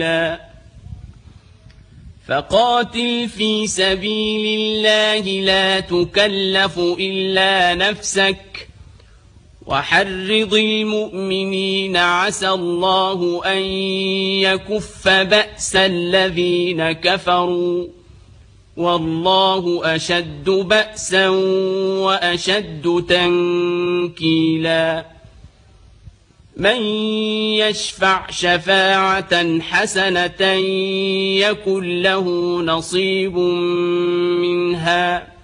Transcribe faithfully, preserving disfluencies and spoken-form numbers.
فقاتل في سبيل الله لا تكلف إلا نفسك وحرض المؤمنين عسى الله أن يكف بأس الذين كفروا والله أشد بأسا وأشد تنكيلا من يشفع شفاعة حسنة يكن له نصيب منها